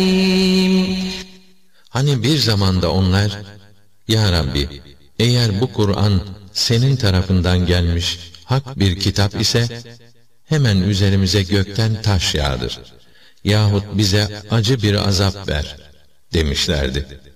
Hani bir zamanda onlar, Ya Rabbi, eğer bu Kur'an senin tarafından gelmiş hak bir kitap ise, hemen üzerimize gökten taş yağdır, yahut bize acı bir azap ver demişlerdi.